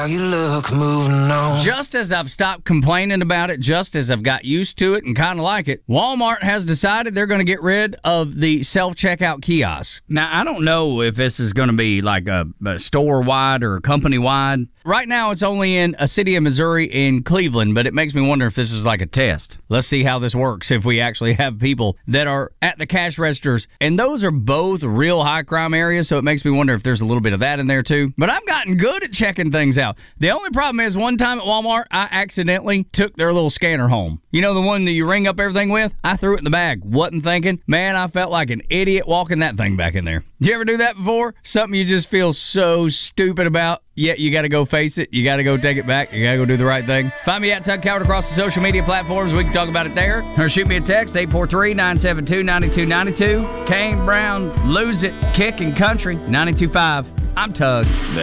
How you look moving on. Just as I've stopped complaining about it, just as I've got used to it and kind of like it, Walmart has decided they're going to get rid of the self-checkout kiosks. Now, I don't know if this is going to be like a store-wide or company-wide. Right now, it's only in a city of Missouri in Cleveland, but it makes me wonder if this is like a test. Let's see how this works if we actually have people that are at the cash registers. And those are both real high-crime areas, so it makes me wonder if there's a little bit of that in there, too. But I've gotten good at checking things out. The only problem is one time at Walmart, I accidentally took their little scanner home. You know, the one that you ring up everything with? I threw it in the bag. Wasn't thinking. Man, I felt like an idiot walking that thing back in there. You ever do that before? Something you just feel so stupid about, yet you got to go face it. You got to go take it back. You got to go do the right thing. Find me at Tug Coward across the social media platforms. We can talk about it there. Or shoot me a text, 843-972-9292. Kane Brown, Lose It, Kick and Country, 92.5. I'm Tug.